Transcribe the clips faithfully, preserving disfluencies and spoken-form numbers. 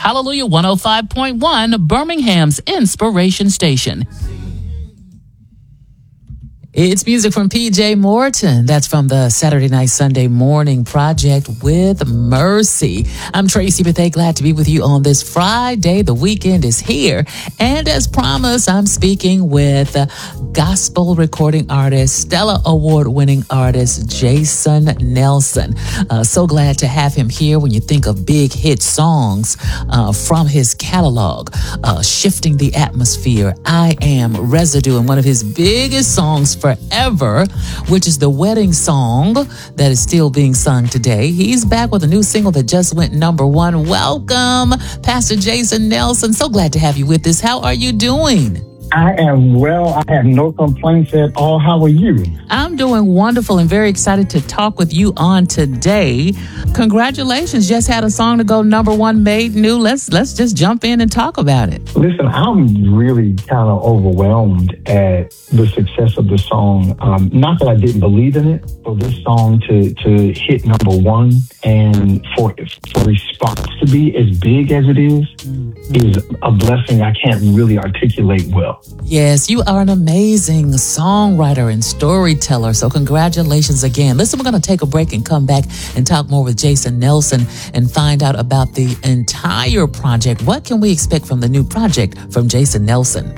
Hallelujah one oh five point one, Birmingham's Inspiration Station. It's music from P J Morton. That's from the Saturday Night Sunday Morning Project with Mercy. I'm Tracy Bethea, glad to be with you on this Friday. The weekend is here. And as promised, I'm speaking with gospel recording artist, Stella Award-winning artist, Jason Nelson. Uh, so glad to have him here when you think of big hit songs uh, from his catalog. Uh, Shifting the Atmosphere, I Am, Residue, and one of his biggest songs forever, which is the wedding song that is still being sung today. He's back with a new single that just went number one. Welcome, Pastor Jason Nelson. So glad to have you with us. How are you doing? I am well. I have no complaints at all. How are you? I'm doing wonderful and very excited to talk with you on today. Congratulations. Just had a song to go number one, made new. Let's let's just jump in and talk about it. Listen, I'm really kind of overwhelmed at the success of the song. Um, not that I didn't believe in it, for this song to, to hit number one and for, for response to be as big as it is, mm-hmm. is a blessing I can't really articulate well. Yes, you are an amazing songwriter and storyteller. So congratulations again. Listen, we're going to take a break and come back and talk more with Jason Nelson and find out about the entire project. What can we expect from the new project from Jason Nelson?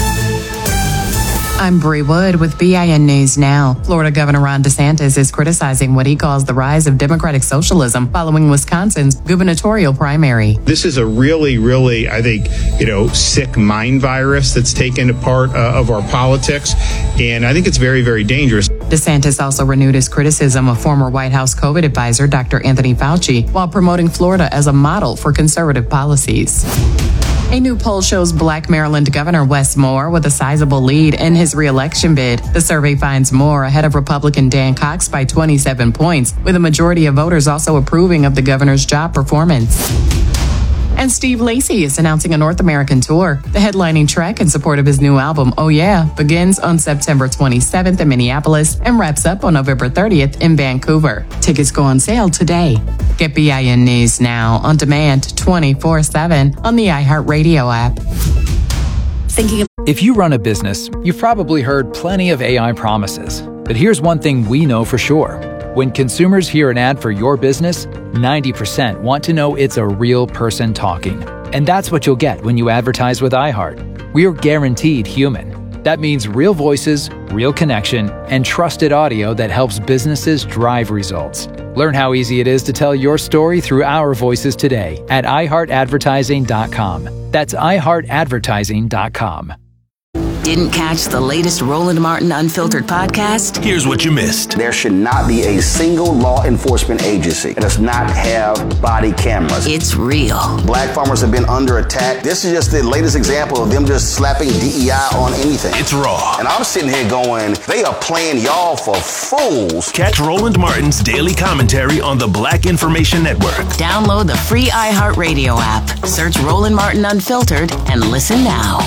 I'm Bree Wood with B I N News Now. Florida Governor Ron DeSantis is criticizing what he calls the rise of democratic socialism following Wisconsin's gubernatorial primary. This is a really, really, I think, you know, sick mind virus that's taken a part uh, of our politics. And I think it's very, very dangerous. DeSantis also renewed his criticism of former White House COVID advisor Doctor Anthony Fauci while promoting Florida as a model for conservative policies. A new poll shows Black Maryland Governor Wes Moore with a sizable lead in his re-election bid. The survey finds Moore ahead of Republican Dan Cox by twenty-seven points, with a majority of voters also approving of the governor's job performance. And Steve Lacy is announcing a North American tour. The headlining track in support of his new album, Oh Yeah, begins on September twenty-seventh in Minneapolis and wraps up on November thirtieth in Vancouver. Tickets go on sale today. Get B I N News Now on demand twenty-four seven on the iHeartRadio app. Thinking of- if you run a business, you've probably heard plenty of A I promises. But here's one thing we know for sure. When consumers hear an ad for your business, ninety percent want to know it's a real person talking. And that's what you'll get when you advertise with iHeart. We're guaranteed human. That means real voices, real connection, and trusted audio that helps businesses drive results. Learn how easy it is to tell your story through our voices today at i heart advertising dot com. That's i heart advertising dot com. Didn't catch the latest Roland Martin Unfiltered podcast? Here's what you missed. There should not be a single law enforcement agency that does not have body cameras. It's real. Black farmers have been under attack. This is just the latest example of them just slapping D E I on anything. It's raw. And I'm sitting here going, they are playing y'all for fools. Catch Roland Martin's daily commentary on the Black Information Network. Download the free iHeartRadio app. Search Roland Martin Unfiltered and listen now.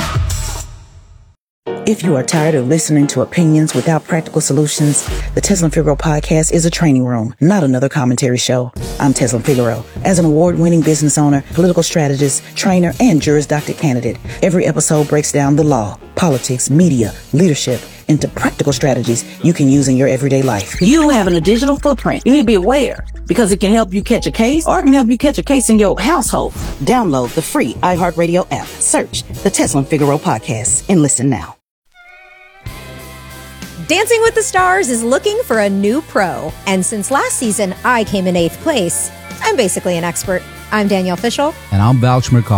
If you are tired of listening to opinions without practical solutions, the Teslin Figaro podcast is a training room, not another commentary show. I'm Teslin Figaro. As an award-winning business owner, political strategist, trainer, and Juris Doctor candidate, every episode breaks down the law, politics, media, leadership, into practical strategies you can use in your everyday life. You having a digital footprint. You need to be aware because it can help you catch a case or it can help you catch a case in your household. Download the free iHeartRadio app. Search the Teslin Figaro podcast and listen now. Dancing with the Stars is looking for a new pro. And since last season, I came in eighth place. I'm basically an expert. I'm Danielle Fishel. And I'm Vouch McCall.